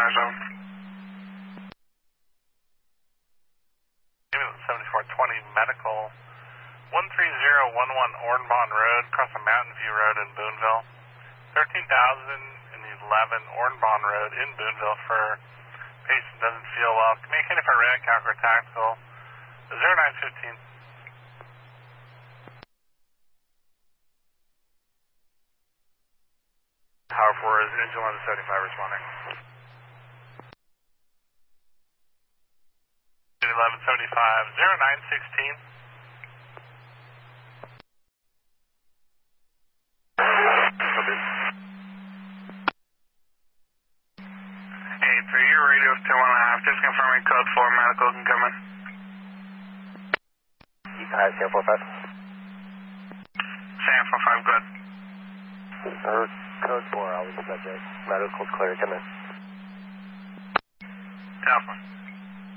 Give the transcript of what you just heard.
7420 Medical, 13011 Ornbon Road, across the Mountain View Road in Boonville. 13,011 Ornbon Road in Boonville for patient doesn't feel well. Communicating for Red Conquer Tactical, 0915. Tower 4 is engine 1175 responding. 1175, 0916. Hey, for your radio 10-1.5, just confirming code 4 medical can come in. Hi, Sam 45. Sam 45, good. Code 4, always subject. Medical clear, come in. Alpha.